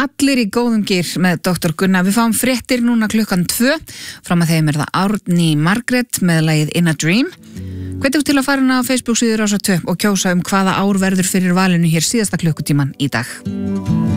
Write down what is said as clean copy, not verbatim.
allir í góðum gír með Dr. Gunnar. Við fáum fréttir núna klukkan 2. Fram að þeim það Árný Margrét með lagið In a Dream. Hvetjum til að fara inn á Facebook síður Rásar 2 og kjósa hvaða ár verður fyrir valinu hér síðasta klukkutíman í dag.